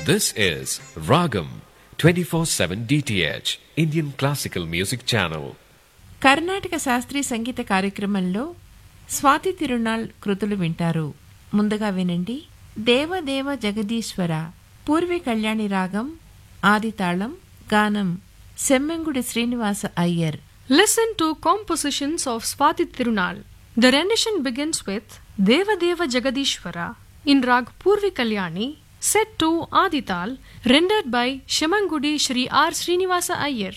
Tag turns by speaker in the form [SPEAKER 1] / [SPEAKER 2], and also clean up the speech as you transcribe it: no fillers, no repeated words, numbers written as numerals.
[SPEAKER 1] This is Ragam 24/7 DTH Indian Classical Music Channel.
[SPEAKER 2] Karnataka శాస్త్రీయ సంగీత కార్యక్రమంలో స్వాతి తిరునాళ్ కృతులు వింటారు. ముందుగా వినండి దేవదేవ జగదీశ్వర పూర్వి కళ్యాణి రాగం ఆదితాళం గానం Semmangudi Srinivasa Iyer.
[SPEAKER 3] Listen to compositions of Swati Tirunal. The rendition begins with Devadeva Jagadishwara in Rag Purvi Kalyani, set to Adital, rendered by Shemangudi Shri R. Srinivasa Iyer.